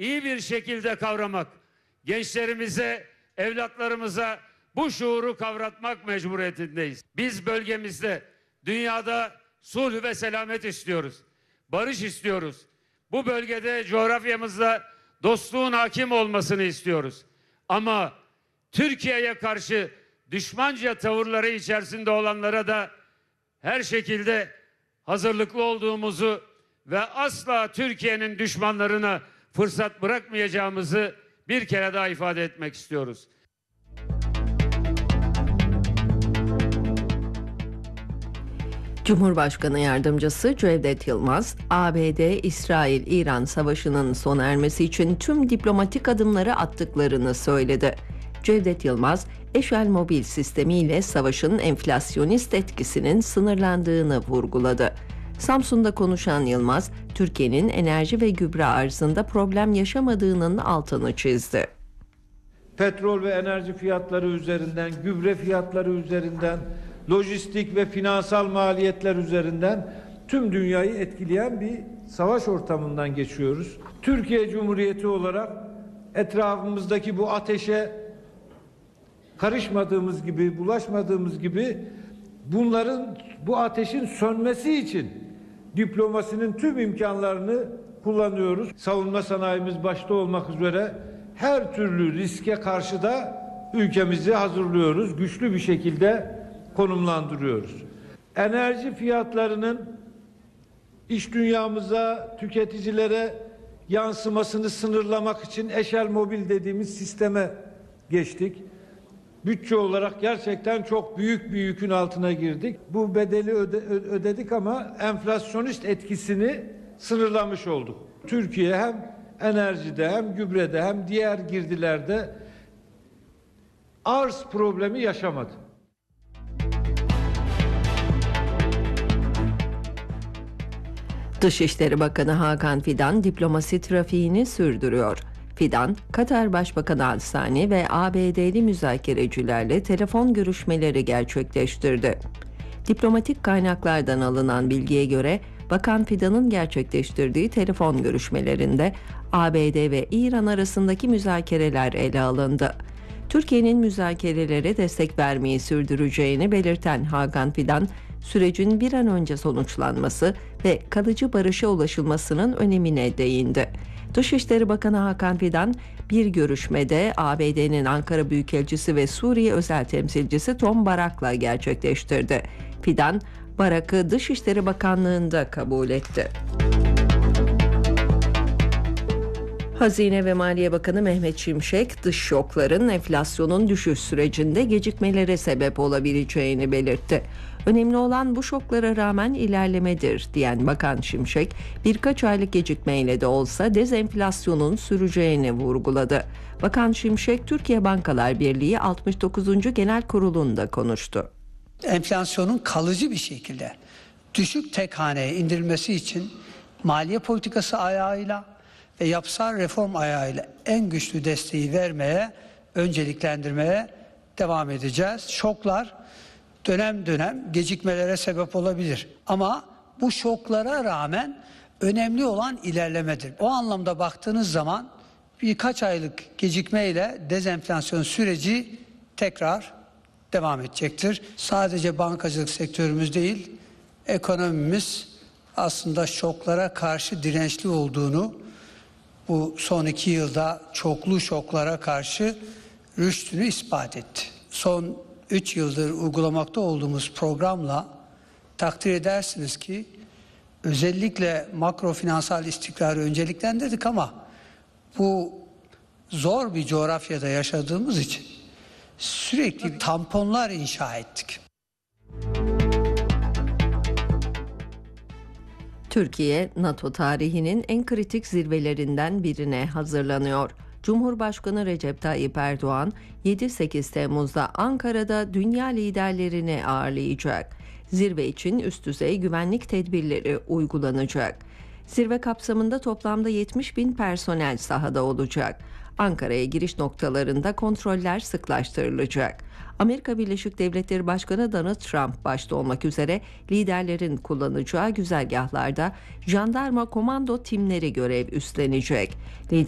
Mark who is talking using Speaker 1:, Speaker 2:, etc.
Speaker 1: iyi bir şekilde kavramak, gençlerimize, evlatlarımıza bu şuuru kavratmak mecburiyetindeyiz. Biz bölgemizde, dünyada sulh ve selamet istiyoruz. Barış istiyoruz. Bu bölgede, coğrafyamızda dostluğun hakim olmasını istiyoruz. Ama Türkiye'ye karşı düşmanca tavırları içerisinde olanlara da her şekilde hazırlıklı olduğumuzu ve asla Türkiye'nin düşmanlarına fırsat bırakmayacağımızı bir kere daha ifade etmek istiyoruz.
Speaker 2: Cumhurbaşkanı Yardımcısı Cevdet Yılmaz, ABD-İsrail-İran savaşının sona ermesi için tüm diplomatik adımları attıklarını söyledi. Cevdet Yılmaz, Eşel Mobil sistemiyle savaşın enflasyonist etkisinin sınırlandığını vurguladı. Samsun'da konuşan Yılmaz, Türkiye'nin enerji ve gübre arzında problem yaşamadığının altını çizdi.
Speaker 3: Petrol ve enerji fiyatları üzerinden, gübre fiyatları üzerinden, lojistik ve finansal maliyetler üzerinden tüm dünyayı etkileyen bir savaş ortamından geçiyoruz. Türkiye Cumhuriyeti olarak etrafımızdaki bu ateşe karışmadığımız gibi, bulaşmadığımız gibi bu ateşin sönmesi için diplomasinin tüm imkanlarını kullanıyoruz. Savunma sanayimiz başta olmak üzere her türlü riske karşı da ülkemizi hazırlıyoruz. Güçlü bir şekilde konumlandırıyoruz. Enerji fiyatlarının iş dünyamıza, tüketicilere yansımasını sınırlamak için Eşel Mobil dediğimiz sisteme geçtik. Bütçe olarak gerçekten çok büyük bir yükün altına girdik. Bu bedeli ödedik ama enflasyonist etkisini sınırlamış olduk. Türkiye hem enerjide hem gübrede hem diğer girdilerde arz problemi yaşamadı.
Speaker 2: Dışişleri Bakanı Hakan Fidan diplomasi trafiğini sürdürüyor. Fidan, Katar Başbakanı Al-Sani ve ABD'li müzakerecilerle telefon görüşmeleri gerçekleştirdi. Diplomatik kaynaklardan alınan bilgiye göre Bakan Fidan'ın gerçekleştirdiği telefon görüşmelerinde ABD ve İran arasındaki müzakereler ele alındı. Türkiye'nin müzakerelere destek vermeyi sürdüreceğini belirten Hakan Fidan, sürecin bir an önce sonuçlanması ve kalıcı barışa ulaşılmasının önemine değindi. Dışişleri Bakanı Hakan Fidan, bir görüşmede ABD'nin Ankara Büyükelçisi ve Suriye Özel Temsilcisi Tom Barak'la gerçekleştirdi. Fidan, Barak'ı Dışişleri Bakanlığı'nda kabul etti. Hazine ve Maliye Bakanı Mehmet Şimşek, dış şokların enflasyonun düşüş sürecinde gecikmelere sebep olabileceğini belirtti. Önemli olan bu şoklara rağmen ilerlemedir diyen Bakan Şimşek, birkaç aylık gecikmeyle de olsa dezenflasyonun süreceğini vurguladı. Bakan Şimşek, Türkiye Bankalar Birliği 69. Genel Kurulu'nda konuştu.
Speaker 4: Enflasyonun kalıcı bir şekilde düşük tek haneye indirilmesi için maliye politikası ayağıyla ve yapısal reform ayağıyla en güçlü desteği vermeye, önceliklendirmeye devam edeceğiz. Şoklar dönem dönem gecikmelere sebep olabilir. Ama bu şoklara rağmen önemli olan ilerlemedir. O anlamda baktığınız zaman birkaç aylık gecikmeyle dezenflasyon süreci tekrar devam edecektir. Sadece bankacılık sektörümüz değil, ekonomimiz aslında şoklara karşı dirençli olduğunu, bu son 2 yılda çoklu şoklara karşı rüştünü ispat etti. Son 3 yıldır uygulamakta olduğumuz programla takdir edersiniz ki özellikle makro finansal istikrarı önceliklendirdik ama bu zor bir coğrafyada yaşadığımız için sürekli tamponlar inşa ettik.
Speaker 2: Türkiye, NATO tarihinin en kritik zirvelerinden birine hazırlanıyor. Cumhurbaşkanı Recep Tayyip Erdoğan 7-8 Temmuz'da Ankara'da dünya liderlerini ağırlayacak. Zirve için üst düzey güvenlik tedbirleri uygulanacak. Zirve kapsamında toplamda 70.000 personel sahada olacak. Ankara'ya giriş noktalarında kontroller sıklaştırılacak. Amerika Birleşik Devletleri Başkanı Donald Trump başta olmak üzere liderlerin kullanacağı güzergahlarda jandarma komando timleri görev üstlenecek.